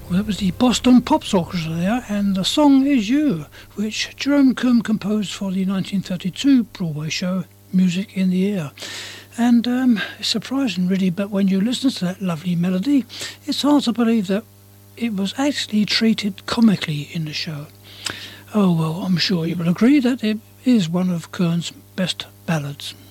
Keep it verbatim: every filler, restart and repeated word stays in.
Well, that was the Boston Pops Orchestra there, and the song is You, which Jerome Kern composed for the nineteen thirty-two Broadway show Music in the Air. And um, it's surprising, really, but when you listen to that lovely melody, it's hard to believe that it was actually treated comically in the show. Oh, well, I'm sure you will agree that it is one of Kern's best ballads.